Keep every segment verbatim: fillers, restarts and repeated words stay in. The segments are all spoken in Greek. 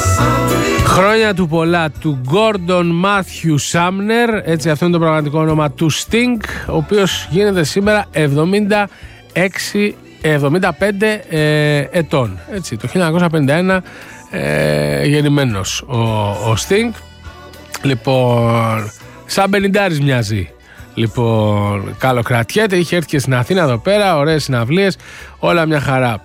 Χρόνια του πολλά του Gordon Matthew Sumner, έτσι αυτό είναι το πραγματικό όνομα του Sting, ο οποίος γίνεται σήμερα εβδομήντα έξι, εβδομήντα πέντε ε, ετών, έτσι, το χίλια εννιακόσια πενήντα ένα ε, γεννημένος ο, ο Sting. Λοιπόν, σαν πενηντάρης μοιάζει. Λοιπόν, καλοκρατιέται, είχε έρθει και στην Αθήνα εδώ πέρα, ωραίες συναυλίες, όλα μια χαρά.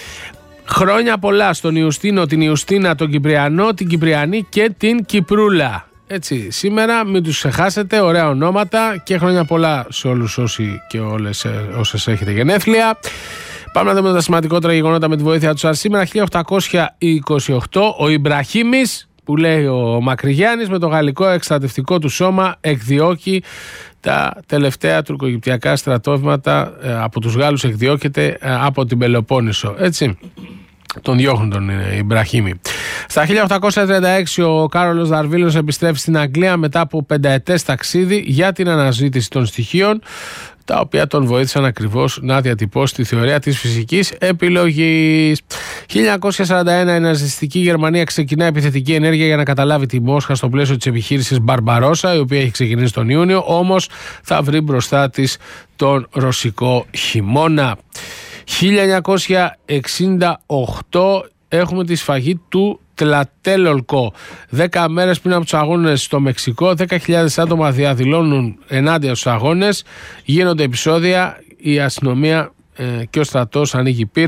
Χρόνια πολλά στον Ιουστίνο, την Ιουστίνα, τον Κυπριανό, την Κυπριανή και την Κυπρούλα. Έτσι, σήμερα μην τους ξεχάσετε, ωραία ονόματα και χρόνια πολλά σε όλους όσοι και όλες όσες έχετε γενέθλια. Πάμε να δούμε τα σημαντικότερα γεγονότα με τη βοήθεια του. Σήμερα χίλια οκτακόσια είκοσι οκτώ ο Ιμπραχήμης, που λέει ο Μακρυγιάννης, με το γαλλικό εκστρατευτικό του σώμα εκδιώκει τα τελευταία τουρκογυπτιακά στρατεύματα, από τους Γάλλους εκδιώκεται από την Πελοπόννησο, έτσι. Τον διώχνουν τον Ιμπραχήμη. Στα χίλια οκτακόσια τριάντα έξι ο Κάρολος Δαρβίλος επιστρέφει στην Αγγλία μετά από πενταετές ταξίδι για την αναζήτηση των στοιχείων, τα οποία τον βοήθησαν ακριβώς να διατυπώσει τη θεωρία της φυσικής επιλογής. χίλια εννιακόσια σαράντα ένα η ναζιστική Γερμανία ξεκινά επιθετική ενέργεια για να καταλάβει τη Μόσχα στο πλαίσιο της επιχείρησης Μπαρμπαρόσα, η οποία έχει ξεκινήσει τον Ιούνιο, όμως θα βρει μπροστά της τον ρωσικό χειμώνα. χίλια εννιακόσια εξήντα οκτώ έχουμε τη σφαγή του Τλατέλολκο. Δέκα μέρες πριν από τους αγώνες στο Μεξικό, δέκα χιλιάδες άτομα διαδηλώνουν ενάντια στους αγώνες. Γίνονται επεισόδια, η αστυνομία ε, και ο στρατός ανοίγει πυρ.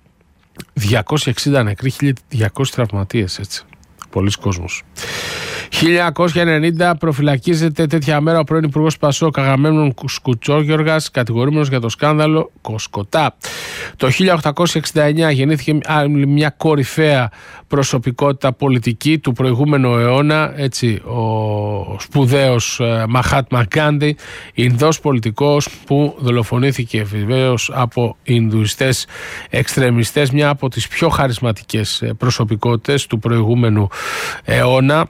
διακόσια εξήντα νεκροί, χίλια διακόσιοι τραυματίες, έτσι. Πολλοί κόσμος. χίλια εννιακόσια ενενήντα προφυλακίζεται τέτοια μέρα ο πρώην υπουργός Πασόκ Αγαμέμνων Κουτσόγιοργας, κατηγορούμενος για το σκάνδαλο Κοσκοτά. Το χίλια οκτακόσια εξήντα εννιά γεννήθηκε μια κορυφαία προσωπικότητα πολιτική του προηγούμενου αιώνα, έτσι, ο σπουδαίος Μαχάτμα Γκάντι, Ινδός πολιτικός που δολοφονήθηκε βεβαίως από Ινδουιστές εξτρεμιστές, μια από τις πιο χαρισματικές προσωπικότητες του προηγούμενου αιώνα.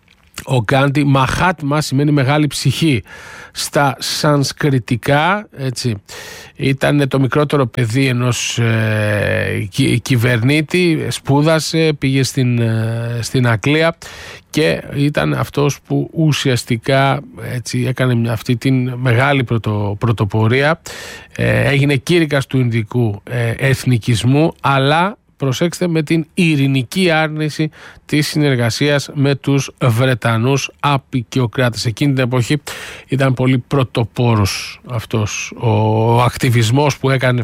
Ο Γκάντι, Μαχάτμα σημαίνει μεγάλη ψυχή στα σανσκριτικά, έτσι. Ήταν το μικρότερο παιδί ενός ε, κυ, κυβερνήτη, σπούδασε, πήγε στην, ε, στην Αγγλία και ήταν αυτός που ουσιαστικά, έτσι, έκανε μια, αυτή την μεγάλη πρωτο, πρωτοπορία, ε, έγινε κήρυκας του Ινδικού ε, εθνικισμού, αλλά προσέξτε, με την ειρηνική άρνηση της συνεργασίας με τους Βρετανούς απικιοκράτες. Εκείνη την εποχή ήταν πολύ πρωτοπόρος αυτός ο ακτιβισμός που έκανε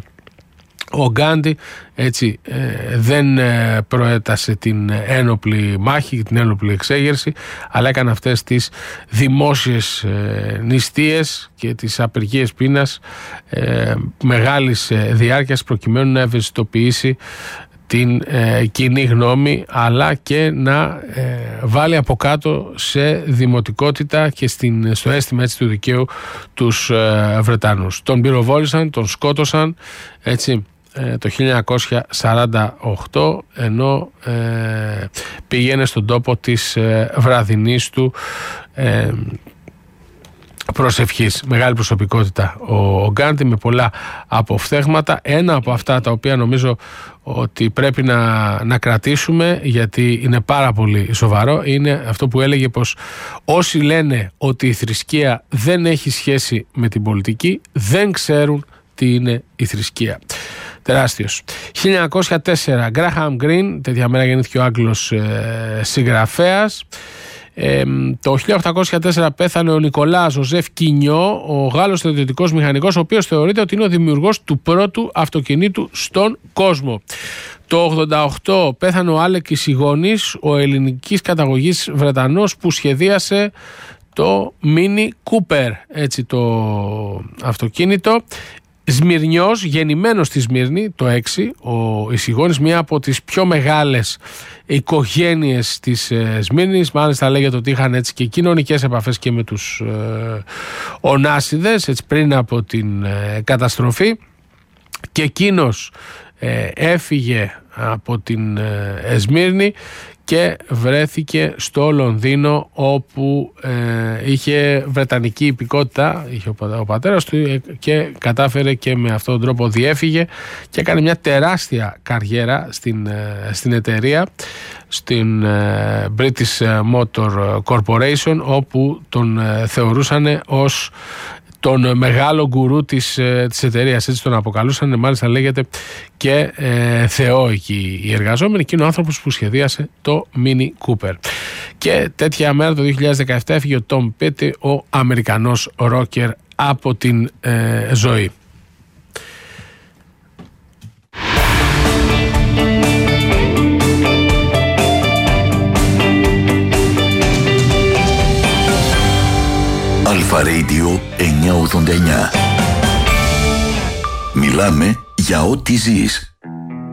ο Γκάντι, έτσι, ε, δεν ε, προέτασε την ένοπλη μάχη, την ένοπλη εξέγερση, αλλά έκανε αυτές τις δημόσιες ε, νηστείες και τις απεργίες πείνας ε, μεγάλης ε, διάρκειας, προκειμένου να ευαισθητοποιήσει την ε, κοινή γνώμη, αλλά και να ε, βάλει από κάτω σε δημοτικότητα και στην, στο αίσθημα, έτσι, του δικαίου τους ε, Βρετανούς. Τον πυροβόλησαν, τον σκότωσαν, έτσι, ε, το χίλια εννιακόσια σαράντα οκτώ, ενώ ε, πήγαινε στον τόπο της ε, βραδινής του ε, προσευχής. Μεγάλη προσωπικότητα ο Γκάντι, με πολλά αποφθέγματα. Ένα από αυτά τα οποία νομίζω ότι πρέπει να, να κρατήσουμε, γιατί είναι πάρα πολύ σοβαρό, είναι αυτό που έλεγε, πως όσοι λένε ότι η θρησκεία δεν έχει σχέση με την πολιτική δεν ξέρουν τι είναι η θρησκεία. Τεράστιος. χίλια εννιακόσια τέσσερα Γκράχαμ Γκριν, τέτοια μέρα γεννήθηκε ο Άγγλος ε, συγγραφέας. Ε, το χίλια οκτακόσια τέσσερα πέθανε ο Νικολά Ζωζεφ Κινιό, ο Γάλλος στρατιωτικός μηχανικός, ο οποίος θεωρείται ότι είναι ο δημιουργός του πρώτου αυτοκινήτου στον κόσμο. Το ογδόντα οκτώ πέθανε ο Άλεκ Ισηγόνης, ο ελληνικής καταγωγής Βρετανός που σχεδίασε το Mini Cooper, έτσι, το αυτοκίνητο. Σμυρνιός, γεννημένος στη Σμύρνη το έξι, ο Ισηγόνης, μία από τις πιο μεγάλες οικογένειες της ε, Σμύρνης. Μάλιστα λέγεται ότι είχαν, έτσι, και κοινωνικές επαφές και με τους ε, Ωνάσιδες, έτσι, πριν από την ε, καταστροφή, και εκείνος ε, έφυγε από την ε, Σμύρνη και βρέθηκε στο Λονδίνο, όπου ε, είχε βρετανική υπηκότητα, είχε ο, ο πατέρας του, και κατάφερε και με αυτόν τον τρόπο διέφυγε και έκανε μια τεράστια καριέρα στην, ε, στην εταιρεία, στην ε, British Motor Corporation, όπου τον ε, θεωρούσαν ως τον μεγάλο γκουρού της, της εταιρείας, έτσι τον αποκαλούσαν, μάλιστα λέγεται και ε, Θεό εκεί οι εργαζόμενοι, και είναι ο άνθρωπος που σχεδίασε το Mini Cooper. Και τέτοια μέρα το δύο χιλιάδες δεκαεπτά έφυγε ο Tom Petty, ο Αμερικανός ρόκερ, από την ε, ζωή. Αλφα Radio εννιακόσια ογδόντα εννιά. Μιλάμε για ό,τι ζεις.